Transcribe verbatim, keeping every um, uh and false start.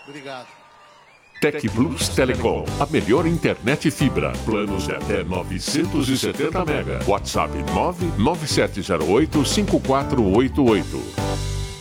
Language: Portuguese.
Obrigado. Tec Plus Telecom, a melhor internet fibra. Planos de até novecentos e setenta mega. WhatsApp nove nove sete zero oito cinco quatro oito oito.